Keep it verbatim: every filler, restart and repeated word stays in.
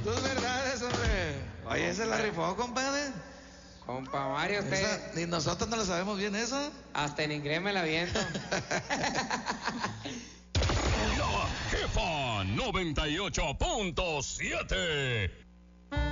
Tus verdades, hombre. Oye, ¿esa la rifó, compadre? Compa Mario, usted... Esa, ni nosotros no lo sabemos bien eso. Hasta en inglés me la aviento. La Jefa noventa y ocho punto siete.